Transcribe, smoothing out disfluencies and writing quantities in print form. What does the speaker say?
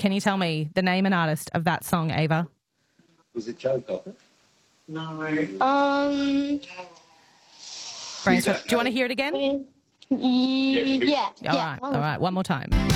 Can you tell me the name and artist of that song, Ava? Was it Joe Cocker? No. Brainstorm. Do you want to hear it again? Yeah. All right. One more time.